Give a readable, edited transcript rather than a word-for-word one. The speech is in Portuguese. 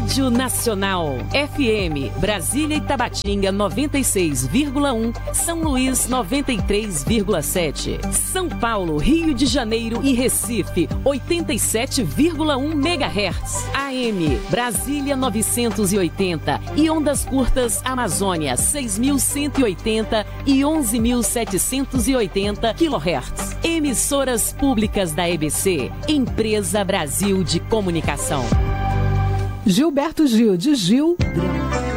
Rádio Nacional. FM, Brasília e Tabatinga 96,1, São Luís 93,7. São Paulo, Rio de Janeiro e Recife 87,1 MHz. AM, Brasília 980 e ondas curtas Amazônia 6.180 e 11.780 kHz. Emissoras públicas da EBC, Empresa Brasil de Comunicação. Gilberto Gil, de Gil.